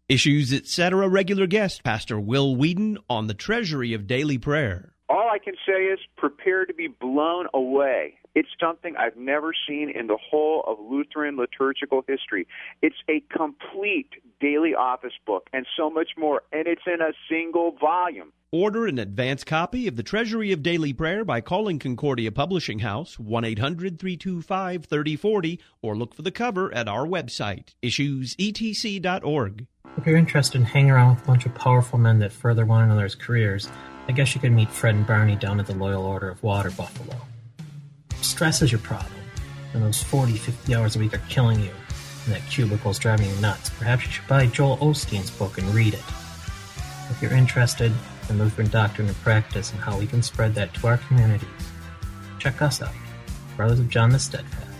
Issues, Etc. regular guest, Pastor Will Whedon, on the treasury of daily prayer. All I can say is prepare to be blown away. It's something I've never seen in the whole of Lutheran liturgical history. It's a complete daily office book and so much more, and it's in a single volume. Order an advance copy of the Treasury of Daily Prayer by calling Concordia Publishing House, 1-800-325-3040, or look for the cover at our website, issuesetc.org. If you're interested in hanging around with a bunch of powerful men that further one another's careers, I guess you could meet Fred and Barney down at the Loyal Order of Water Buffalo. Stress is your problem, and those 40, 50 hours a week are killing you, and that cubicle's driving you nuts. Perhaps you should buy Joel Osteen's book and read it. If you're interested in Lutheran doctrine and practice and how we can spread that to our communities, check us out, Brothers of John the Steadfast,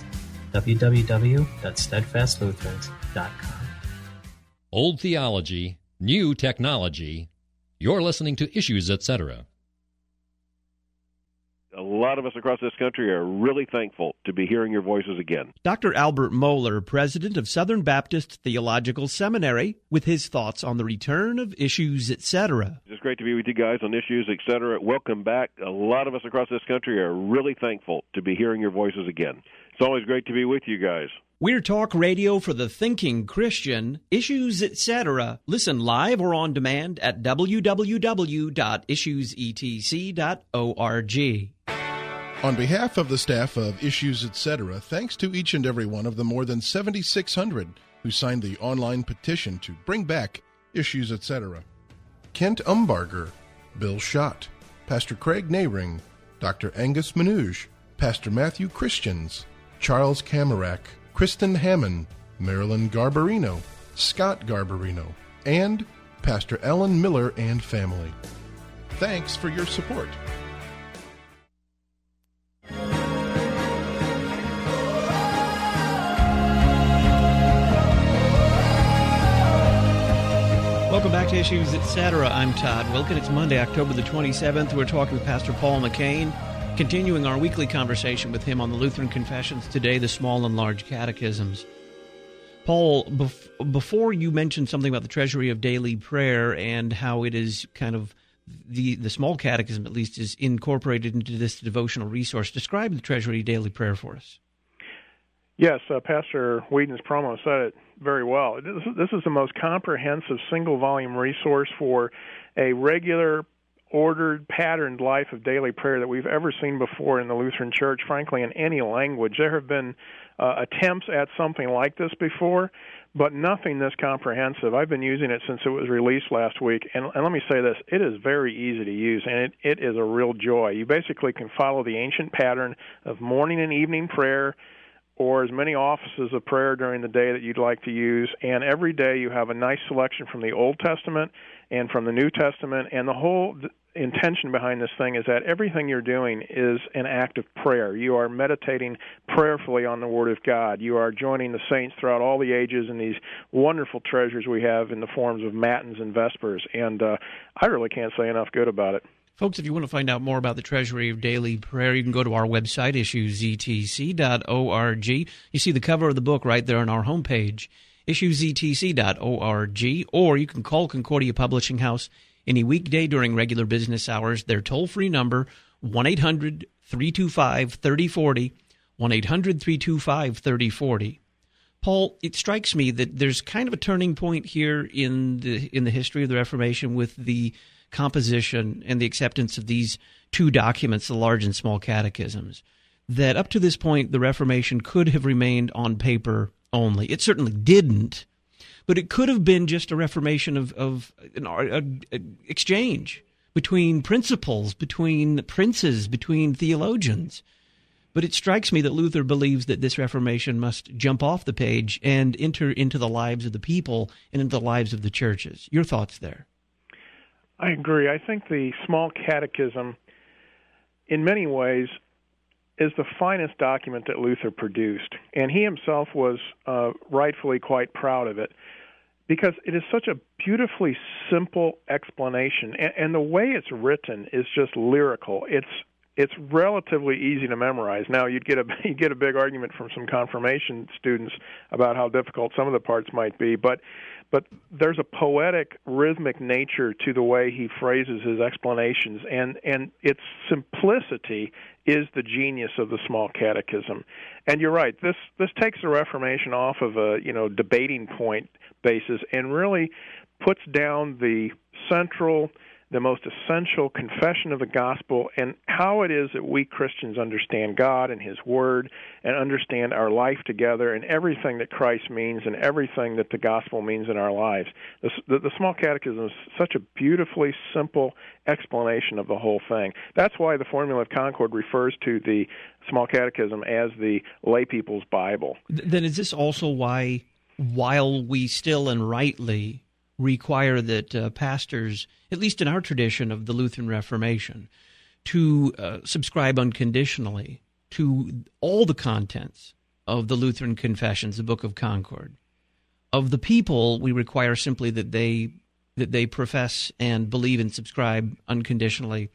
www.steadfastlutherans.com. Old theology, new technology. You're listening to Issues, Etc. A lot of us across this country are really thankful to be hearing your voices again. Dr. Albert Mohler, president of Southern Baptist Theological Seminary, with his thoughts on the return of Issues, Etc. It's great to be with you guys on Issues, Etc. Welcome back. A lot of us across this country are really thankful to be hearing your voices again. It's always great to be with you guys. We're talk radio for the thinking Christian, Issues, Etc. Listen live or on demand at www.issuesetc.org. On behalf of the staff of Issues, Etc., thanks to each and every one of the more than 7,600 who signed the online petition to bring back Issues, Etc. Kent Umbarger, Bill Schott, Pastor Craig Nehring, Dr. Angus Manouge, Pastor Matthew Christians, Charles Kamarack, Kristen Hammond, Marilyn Garbarino, Scott Garbarino, and Pastor Ellen Miller and family. Thanks for your support. Welcome back to Issues, Etc. I'm Todd Wilkin. It's Monday, October the 27th. We're talking with Pastor Paul McCain, continuing our weekly conversation with him on the Lutheran Confessions today, the small and large catechisms. Paul, before you mentioned something about the Treasury of Daily Prayer and how it is kind of the small catechism, at least, is incorporated into this devotional resource, describe the Treasury of Daily Prayer for us. Yes, Pastor Whedon's promo said it very well. This is the most comprehensive single-volume resource for a regular, ordered, patterned life of daily prayer that we've ever seen before in the Lutheran Church, frankly, in any language. There have been attempts at something like this before, but nothing this comprehensive. I've been using it since it was released last week, and let me say this, it is very easy to use, and it is a real joy. You basically can follow the ancient pattern of morning and evening prayer, or as many offices of prayer during the day that you'd like to use, and every day you have a nice selection from the Old Testament and from the New Testament, and the whole intention behind this thing is that everything you're doing is an act of prayer. You are meditating prayerfully on the Word of God. You are joining the saints throughout all the ages in these wonderful treasures we have in the forms of matins and vespers, and I really can't say enough good about it. Folks, if you want to find out more about the Treasury of Daily Prayer, you can go to our website, issuesetc.org. You see the cover of the book right there on our homepage, issuesetc.org, or you can call Concordia Publishing House any weekday during regular business hours. Their toll-free number, 1-800-325-3040, 1-800-325-3040. Paul, it strikes me that there's kind of a turning point here in the history of the Reformation with the composition and the acceptance of these two documents, the large and small catechisms, that up to this point the Reformation could have remained on paper only. It certainly didn't, but it could have been just a reformation of an exchange between principles, between princes, between theologians. But it strikes me that Luther believes that this Reformation must jump off the page and enter into the lives of the people and into the lives of the churches. Your thoughts there? I agree. I think the small catechism, in many ways, is the finest document that Luther produced. And he himself was rightfully quite proud of it because it is such a beautifully simple explanation. And the way it's written is just lyrical. It's it's relatively easy to memorize. Now, you'd get a big argument from some confirmation students about how difficult some of the parts might be, but there's a poetic, rhythmic nature to the way he phrases his explanations, and its simplicity is the genius of the Small Catechism. And you're right, this takes the Reformation off of a debating point basis and really puts down the most essential confession of the gospel and how it is that we Christians understand God and His Word and understand our life together and everything that Christ means and everything that the gospel means in our lives. The Small Catechism is such a beautifully simple explanation of the whole thing. That's why the Formula of Concord refers to the Small Catechism as the lay people's Bible. Then is this also why, while we still and rightly require that pastors, at least in our tradition of the Lutheran Reformation, to subscribe unconditionally to all the contents of the Lutheran Confessions, the Book of Concord. Of the people, we require simply that they profess and believe and subscribe unconditionally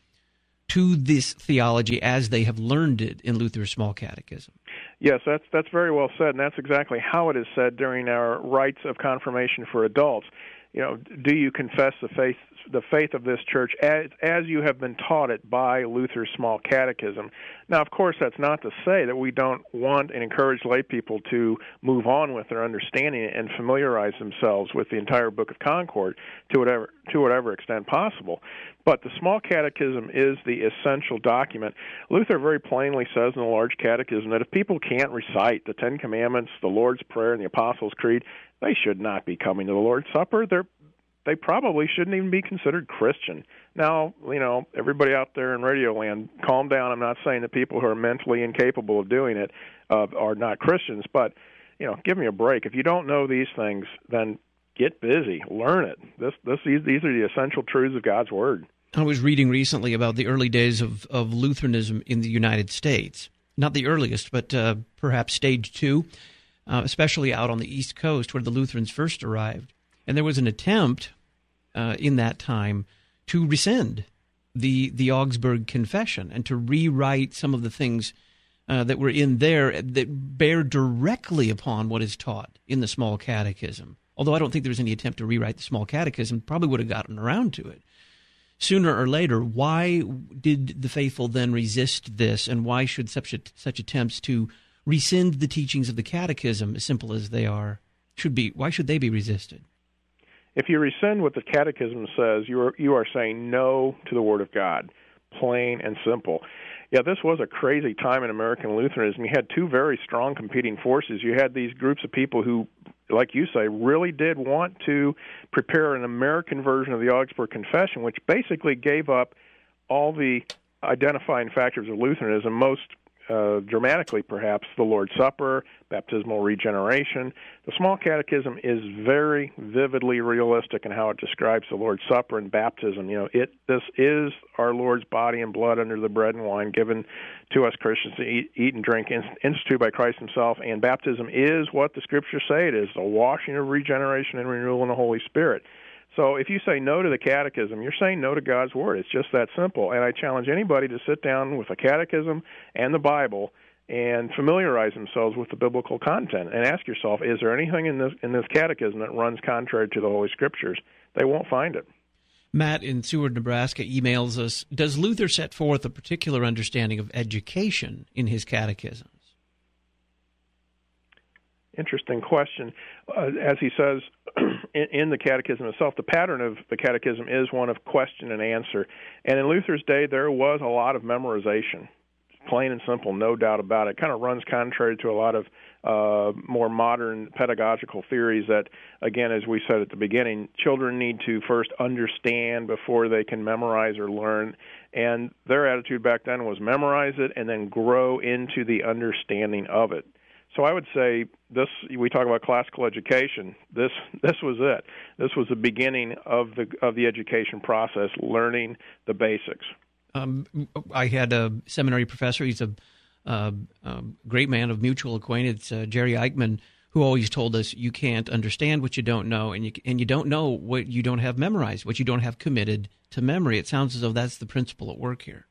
to this theology as they have learned it in Luther's Small Catechism. Yes, that's very well said, and that's exactly how it is said during our rites of confirmation for adults. Do you confess the faith of this church as you have been taught it by Luther's Small Catechism? Now, of course, that's not to say that we don't want and encourage lay people to move on with their understanding and familiarize themselves with the entire Book of Concord to whatever extent possible. But the Small Catechism is the essential document. Luther very plainly says in the Large Catechism that if people can't recite the Ten Commandments, the Lord's Prayer, and the Apostles' Creed, they should not be coming to the Lord's Supper. They probably shouldn't even be considered Christian. Now, everybody out there in Radio Land, calm down. I'm not saying that people who are mentally incapable of doing it are not Christians, but, give me a break. If you don't know these things, then get busy. Learn it. These are the essential truths of God's Word. I was reading recently about the early days of Lutheranism in the United States. Not the earliest, but perhaps stage 2. Especially out on the East Coast where the Lutherans first arrived. And there was an attempt in that time to rescind the Augsburg Confession and to rewrite some of the things that were in there that bear directly upon what is taught in the Small Catechism. Although I don't think there was any attempt to rewrite the Small Catechism, probably would have gotten around to it. Sooner or later, why did the faithful then resist this, and why should such attempts to rescind the teachings of the Catechism, as simple as they are, why should they be resisted? If you rescind what the Catechism says, you are saying no to the Word of God, plain and simple. Yeah, this was a crazy time in American Lutheranism. You had two very strong competing forces. You had these groups of people who, like you say, really did want to prepare an American version of the Augsburg Confession, which basically gave up all the identifying factors of Lutheranism, most dramatically, perhaps, the Lord's Supper, baptismal regeneration. The Small Catechism is very vividly realistic in how it describes the Lord's Supper and baptism. This is our Lord's body and blood under the bread and wine given to us Christians to eat and drink, instituted by Christ Himself. And baptism is what the Scriptures say it is: the washing of regeneration and renewal in the Holy Spirit. So if you say no to the Catechism, you're saying no to God's Word. It's just that simple. And I challenge anybody to sit down with the Catechism and the Bible and familiarize themselves with the biblical content and ask yourself, is there anything in this Catechism that runs contrary to the Holy Scriptures? They won't find it. Matt in Seward, Nebraska emails us, does Luther set forth a particular understanding of education in his catechisms? Interesting question. As he says in the Catechism itself, the pattern of the Catechism is one of question and answer. And in Luther's day, there was a lot of memorization, plain and simple, no doubt about it. It kind of runs contrary to a lot of more modern pedagogical theories that, again, as we said at the beginning, children need to first understand before they can memorize or learn. And their attitude back then was memorize it and then grow into the understanding of it. So I would say this. We talk about classical education. This was it. This was the beginning of the education process, learning the basics. I had a seminary professor. He's a great man of mutual acquaintance, Jerry Eichmann, who always told us you can't understand what you don't know, and you don't know what you don't have memorized, what you don't have committed to memory. It sounds as though that's the principle at work here.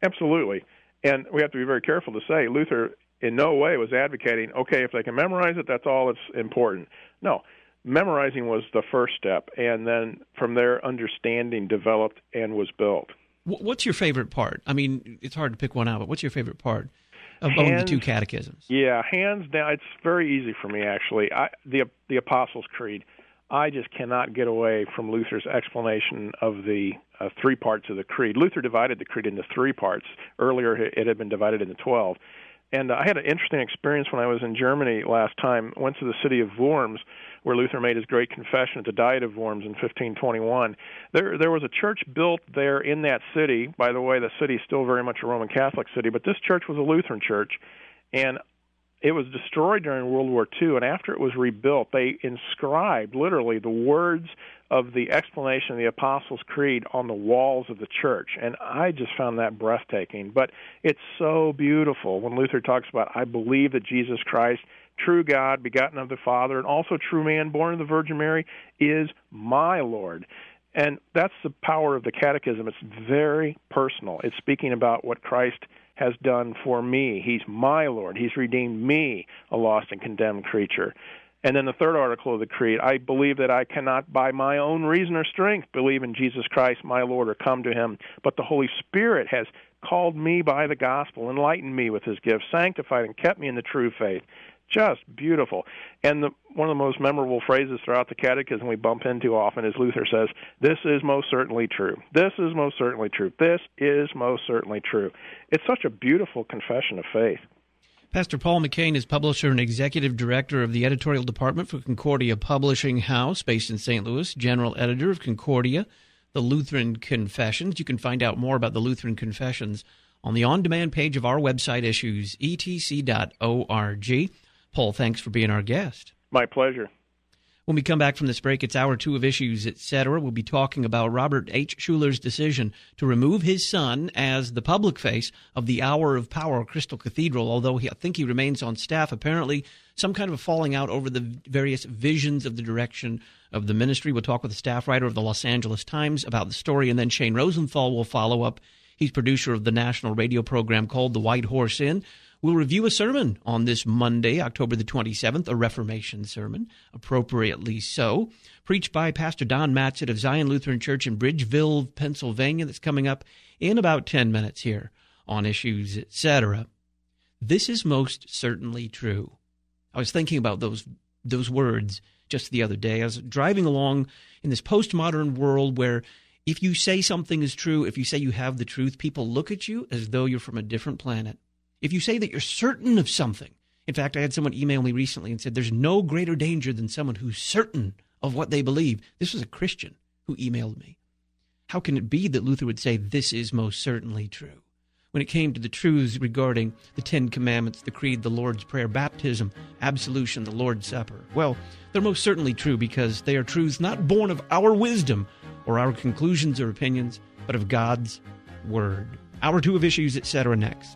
Absolutely. And we have to be very careful to say Luther in no way was advocating, okay, if they can memorize it, that's all that's important. No, memorizing was the first step, and then from there, understanding developed and was built. What's your favorite part? I mean, it's hard to pick one out, but what's your favorite part of the two catechisms? Yeah, hands down. It's very easy for me, actually. The Apostles' Creed. I just cannot get away from Luther's explanation of the 3 parts of the Creed. Luther divided the Creed into 3 parts. Earlier, it had been divided into 12. And I had an interesting experience when I was in Germany last time. Went to the city of Worms, where Luther made his great confession at the Diet of Worms in 1521. There was a church built there in that city. By the way, the city is still very much a Roman Catholic city, but this church was a Lutheran church. And it was destroyed during World War II, and after it was rebuilt, they inscribed literally the words of the explanation of the Apostles' Creed on the walls of the church, and I just found that breathtaking. But it's so beautiful when Luther talks about, I believe that Jesus Christ, true God, begotten of the Father, and also true man, born of the Virgin Mary, is my Lord. And that's the power of the Catechism. It's very personal. It's speaking about what Christ has done for me. He's my Lord. He's redeemed me, a lost and condemned creature. And then the third article of the Creed, I believe that I cannot by my own reason or strength believe in Jesus Christ, my Lord, or come to him, but the Holy Spirit has called me by the gospel, enlightened me with his gift, sanctified and kept me in the true faith. Just beautiful. And one of the most memorable phrases throughout the Catechism we bump into often is Luther says, this is most certainly true. This is most certainly true. This is most certainly true. It's such a beautiful confession of faith. Pastor Paul McCain is publisher and executive director of the editorial department for Concordia Publishing House, based in St. Louis, general editor of Concordia, the Lutheran Confessions. You can find out more about the Lutheran Confessions on the on-demand page of our website, issuesetc.org. Paul, thanks for being our guest. My pleasure. When we come back from this break, it's Hour 2 of Issues, Etc. We'll be talking about Robert H. Schuller's decision to remove his son as the public face of the Hour of Power Crystal Cathedral, although I think he remains on staff. Apparently, some kind of a falling out over the various visions of the direction of the ministry. We'll talk with the staff writer of the Los Angeles Times about the story, and then Shane Rosenthal will follow up. He's producer of the national radio program called The White Horse Inn. We'll review a sermon on this Monday, October the 27th, a Reformation sermon, appropriately so, preached by Pastor Don Matzett of Zion Lutheran Church in Bridgeville, Pennsylvania. That's coming up in about 10 minutes here on Issues, Etc. This is most certainly true. I was thinking about those words just the other day. I was driving along in this postmodern world where if you say something is true, if you say you have the truth, people look at you as though you're from a different planet. If you say that you're certain of something, in fact, I had someone email me recently and said there's no greater danger than someone who's certain of what they believe. This was a Christian who emailed me. How can it be that Luther would say this is most certainly true? When it came to the truths regarding the 10 Commandments, the Creed, the Lord's Prayer, baptism, absolution, the Lord's Supper, well, they're most certainly true because they are truths not born of our wisdom or our conclusions or opinions, but of God's Word. Hour 2 of Issues, Etc. next.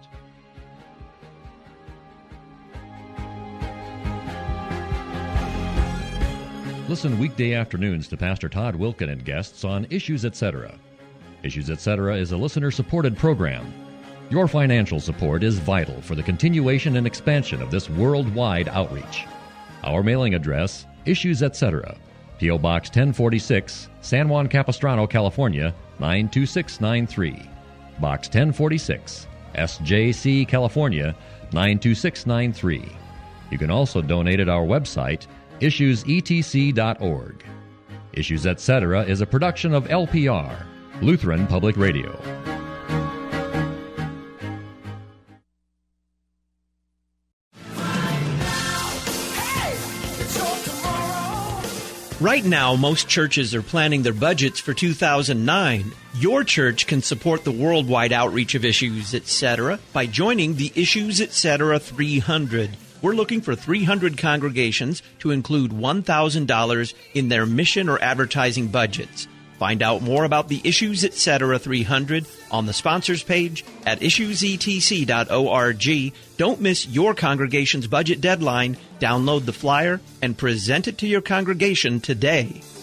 Listen weekday afternoons to Pastor Todd Wilken and guests on Issues, Etc. Issues, Etc. is a listener-supported program. Your financial support is vital for the continuation and expansion of this worldwide outreach. Our mailing address, Issues, Etc., P.O. Box 1046, San Juan Capistrano, California, 92693. Box 1046, SJC, California, 92693. You can also donate at our website, issuesetc.org. Issues, Etc. is a production of LPR, Lutheran Public Radio. Right now, most churches are planning their budgets for 2009. Your church can support the worldwide outreach of Issues, Etc. by joining the Issues, Etc. 300. We're looking for 300 congregations to include $1,000 in their mission or advertising budgets. Find out more about the Issues, Etc. 300 on the sponsors page at issuesetc.org. Don't miss your congregation's budget deadline. Download the flyer and present it to your congregation today.